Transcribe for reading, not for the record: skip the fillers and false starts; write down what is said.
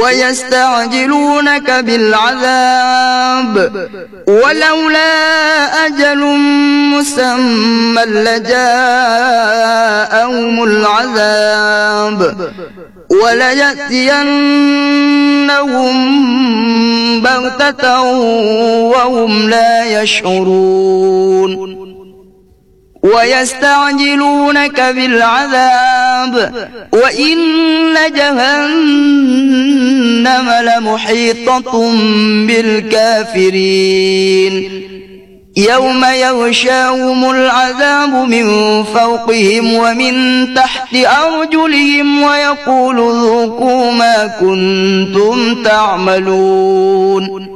ويستعجلونك بالعذاب ولولا أجل مسمى لجاءهم العذاب وليأتينهم بغتة وهم لا يشعرون ويستعجلونك بالعذاب وإن جهنم لمحيطة بالكافرين يوم يغشاهم العذاب من فوقهم ومن تحت أرجلهم ويقول ذوقوا ما كنتم تعملون